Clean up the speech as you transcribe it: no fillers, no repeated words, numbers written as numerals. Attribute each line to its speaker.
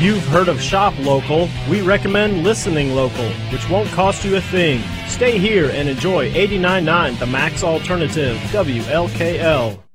Speaker 1: You've heard of Shop Local. We recommend listening local, which won't cost you a thing. Stay here and enjoy 89.9 The Max Alternative, WLKL.